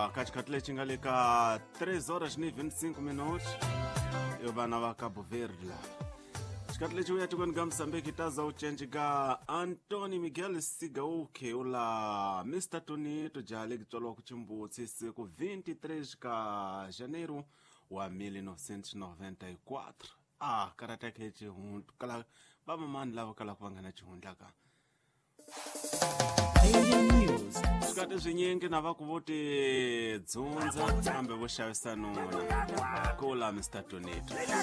Caticatile Chingaleka 3 horas e 25 minutos. Eu vou na Cabo Verde lá. Caticatile Chuyatukon Gamsambe Taza Uchenjiga Antony Miguel Sigauke Ula Mr. Tony Tujale Kitolo Kuchimbu Sisi ku 23 ka janeiro wa 1994. Karata kechi hundu kala baba man lava kala kwangana chihundlaka. News. Skate zvinyenge navakuvote dzonza kambe voshavisanona kola Mr. Toneto.